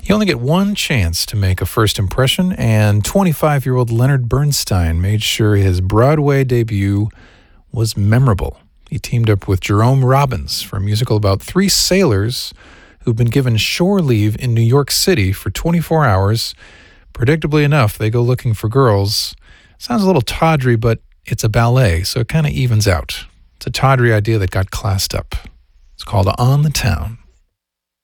You only get one chance to make a first impression, and 25-year-old Leonard Bernstein made sure his Broadway debut was memorable. He teamed up with Jerome Robbins for a musical about three sailors who've been given shore leave in New York City for 24 hours. Predictably enough, they go looking for girls. Sounds a little tawdry, but it's a ballet, so it kind of evens out. It's a tawdry idea that got classed up. It's called On the Town.